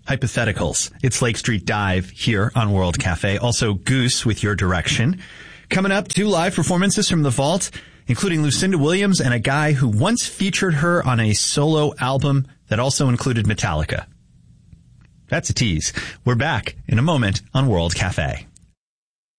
hypotheticals. It's Lake Street Dive here on World Cafe. Also Goose with Your Direction. Coming up, 2 live performances from The Vault, including Lucinda Williams and a guy who once featured her on a solo album that also included Metallica. That's a tease. We're back in a moment on World Cafe.